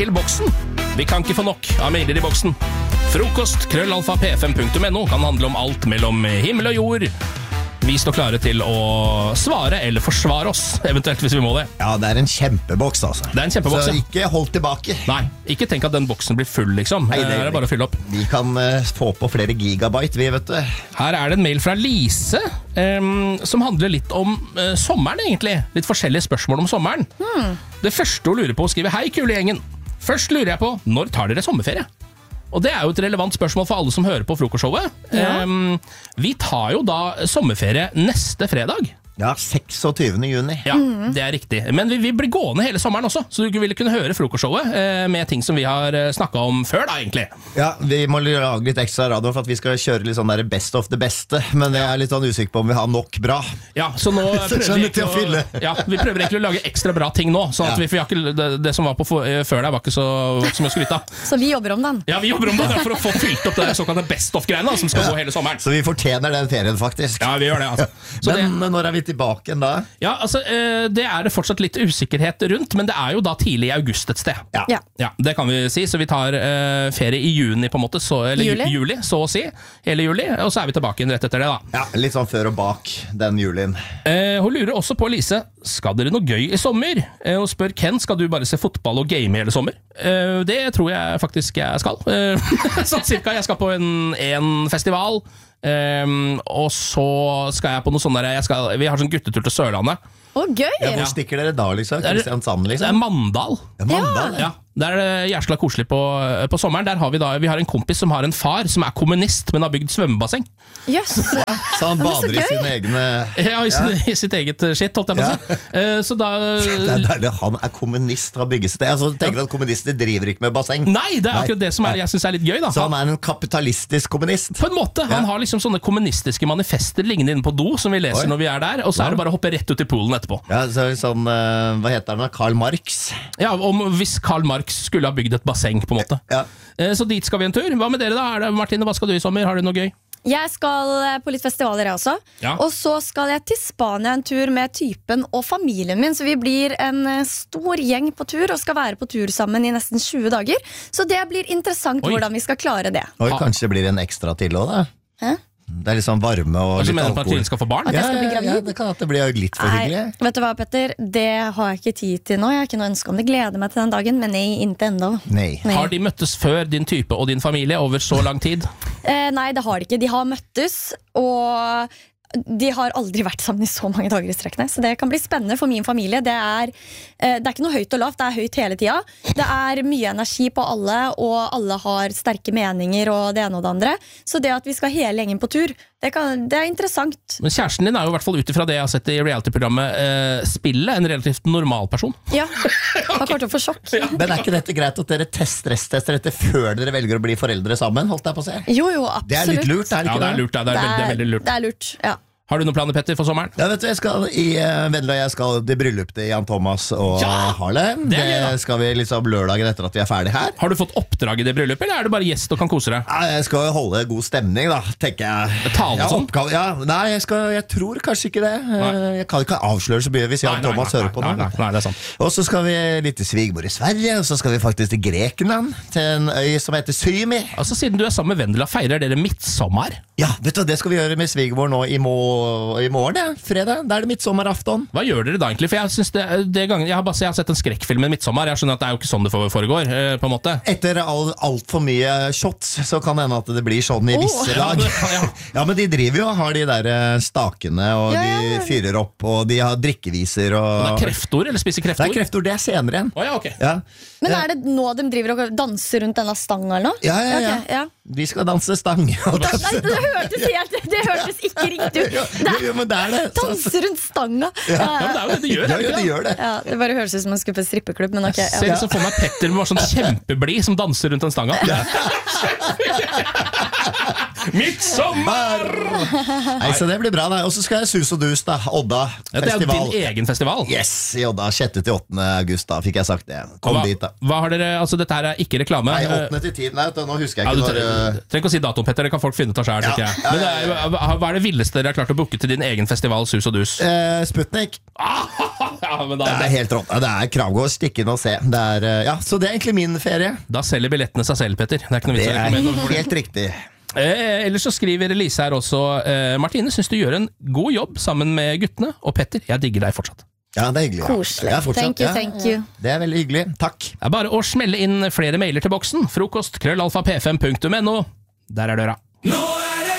til boksen. Vi kan ikke få nok av mailer i boksen. Frokost, @p5.no kan handle om alt mellom himmel og jord. Vi står klare til å svare eller forsvare oss, eventuelt hvis vi må det. Ja, det en kjempeboks, altså. Det en kjempeboks, Så ja. ikke hold tilbake. Nei, ikke tenk at den boksen blir full, liksom. Nei, Det er bare å fylle opp. Vi kan få på flere gigabyte, vi, vet du. Her det en mail fra Lise, som handler litt om sommeren, egentlig. Litt forskjellige spørsmål om sommeren. Det første hun lurer på, skriver: Hei, kule gjengen. Først lurer jeg på, når tar dere sommerferie? Og det jo et relevant spørsmål for alle som hører på frokostshowet. Ja. Vi tar jo da sommerferie neste fredag. Ja, 26. juni. Ja, det riktig. Men vi blir gående hele sommeren også, så du ville kunne høre frokostshowet med ting som vi har snakket om før da, egentlig. Ja, vi må lage litt ekstra radio for at vi skal kjøre litt sånn der best of the beste, men jeg litt sånn usikker på om vi har nok bra. Ja, så nå prøver vi til å fylle. Ja, vi prøver egentlig å lage ekstra bra ting nå, sånn at vi får ikke, det som var på før der var ikke så mye skryt av. Så vi jobber om den. Ja, vi jobber om det for å få fylt opp det såkalte best of-greiene som skal gå hele sommeren. Så vi fortjener den ferien, faktisk. Ja, vi gjør det, altså. Så Men når vi tilbake igjen da? Ja, altså, det det fortsatt litt usikkerhet rundt, men det jo da tidlig i august et sted. Ja. Ja, det kan vi si, så vi tar ferie i juni på en måte, eller juli, så å si, hele juli, og så vi tilbake igjen rett etter det da. Ja, litt sånn før og bak den julien. Hun lurer også på, Lise, skal dere noe gøy i sommer? Hun spør Ken, skal du bare se fotball og game hele sommer? Det tror jeg faktisk jeg skal. Sånn cirka, jeg skal på en festival, og så skal jeg på noe sånn der, vi har sånn guttetur til Sørlandet. Å, gøy! Ja, hvor stikker dere da, liksom? Kristiansand, Det liksom? Mandal. Ja, Mandal, Ja, der det jævla koselig på sommeren. Der har vi har en kompis som har en far som kommunist, men har bygd svømmebasseng. Jøss. Så han Men så bader i gøy. sine egne... Ja, i sitt eget shit, holdt jeg på å si. Så da Det deilig, han kommunist fra byggested. Altså, tenker at kommunister driver ikke med basseng. Nei, det akkurat det som jeg synes litt gøy, da. Så han en kapitalistisk kommunist. På en måte, han har liksom sånne kommunistiske manifester liggende inne på do, som vi leser når vi der, og så det bare å hoppe rett ut i poolen etterpå. Ja, så sånn, hva heter han da? Karl Marx. Ja, hvis Karl Marx skulle ha bygd et basseng, på en måte. Ja. Så dit skal vi en tur. Hva med dere da? Martine, hva skal du i sommer? Har du noe gøy? Jeg skal på litt festivaler jeg også. Ja. Og så skal jeg til Spania en tur med typen og familien min. Så vi blir en stor gjeng på tur og skal være på tur sammen i nesten 20 dager. Så det blir interessant Oi. hvordan vi skal klare det. Og kanskje det blir en ekstra til også, da. Hæ? Det litt sånn varme og Og så litt mener du at alkohol. Martine skal få barn? At jeg skal bli Ja, gravid? det kan at det blir litt for hyggelig. Nei, vet du hva, Petter? Det har jeg ikke tid til nå. Jeg har ikke noe ønske om det. Gleder meg til den dagen, men nei, ikke ennå. Nei. Har de møttes før, din type og din familie, over så lang tid? Nei, det har de ikke. De har møttes, og de har aldri vært sammen i så mange dager i strekkene. Så det kan bli spennende for min familie. Det ikke noe høyt og lavt, det høyt hele tida. Det mye energi på alle, og alle har sterke meninger og det ene og det andre. Så det at vi skal hele gjengen på tur, det interessant. Men kjæresten din jo i hvert fall ut ifra det jeg har sett i reality-programmet Spillet, en relativt normal person. Ja, man kommer til å få sjokk. Men ikke dette greit at dere stresstester dette før dere velger å bli foreldre sammen? Holdt jeg på å si. Jo, absolutt. Det litt lurt, er det Ja, ikke det lurt, det veldig lurt. Det lurt, ja. Har du noen planer, Petter, for sommeren? Ja, vet du, jeg skal til bryllup til Jan Thomas og Ja! Harlem. Det gøy, da. Det skal vi liksom lørdagen etter at vi ferdig her. Har du fått oppdrag i det bryllupet, eller du bare gjest og kan kose deg? Ja, jeg skal holde god stemning, da, tenker jeg. Tale og sånn? Nei, jeg tror kanskje ikke det. Jeg kan ikke avsløre så mye hvis Jan Thomas hører på nå. Nei, det er sant. Og så skal vi litt til svigermor i Sverige, og så skal vi faktisk til Grekenland, til en øy som heter Symi. Altså, siden du sammen med Vendela, feirer dere midtsommer? Ja, vet du, det skal vi gjøre med svigermor nå i morgen, ja, fredag. Da er det midtsommerafton. Hva gjør dere da egentlig? For jeg synes det gangen, jeg har sett en skrekkfilm med midtsommer. Jeg skjønner at det er jo ikke sånn det foregår, på en måte. Etter alt for mye shots, så kan det hende at det blir sånn i visse lag. Ja, men de driver jo og har de der stakene, og de fyrer opp, og de har drikkeviser. Og det er kreftord, eller spiser kreftord? Det er kreftord, det er senere igjen. Ja, ok. Ja. Men er det nå de driver og danser rundt denne stanga eller noe? Ja. Ok, ja. Vi skal danse stang. Nei, det hørtes ikke riktig ut. Jo, men det er det. Danse rundt stanga. Ja, men det er jo det de gjør, er det ikke de det? gjør det. Ja, det bare høres ut som man skulle på strippeklubb, men ok. Ser liksom for meg Petter med sånn kjempeblid som danser rundt en stanga. Midtsommer! Nei, så det blir bra, da. Og så skal jeg sus og dus, da. Odda Ja, det er festival. din egen festival. Yes, i Odda. 6. til 8. august, da fikk jeg sagt det. Kom hva, dit, da. hva har dere, altså dette her er ikke reklame. Nei, 8. til 10. Nei, nå husker Ja, jeg du ikke trenger ikke å si datoen, Petter. Det kan folk finne ut av selv, Ja, tenker jeg. ja, Men det er, hva er det villeste dere har klart å booke til din egen festival, sus og dus? Sputnik. Ja, men Det er helt rått. Det er Kravgård, stikke inn og se. Det er, ja, så det er egentlig min ferie. Da selger billettene seg selv, Petter. Det er ikke noe Det vits å er reklamere for det. helt riktig. Ellers så skriver Elise her også Martine, synes du gjør en god jobb sammen med guttene. Og Petter, jeg digger deg fortsatt. Ja, det er hyggelig. Koselig. Ja, fortsatt, Thank you. Det er veldig hyggelig. Takk. Det er bare å smelle inn flere mailer til boksen. Frokost, krøllalfa, p5.no. Der er døra.